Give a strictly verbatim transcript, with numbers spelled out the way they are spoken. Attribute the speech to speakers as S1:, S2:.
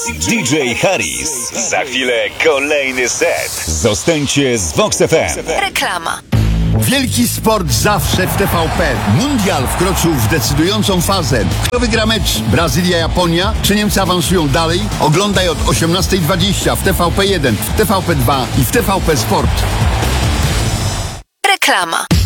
S1: D J Harris. Za chwilę kolejny set. Zostańcie z Vox F M.
S2: Reklama.
S3: Wielki sport zawsze w T V P. Mundial wkroczył w decydującą fazę. Kto wygra mecz? Brazylia-Japonia? Czy Niemcy awansują dalej? Oglądaj od osiemnasta dwadzieścia w T V P jeden, w T V P dwa i w T V P Sport.
S2: Reklama.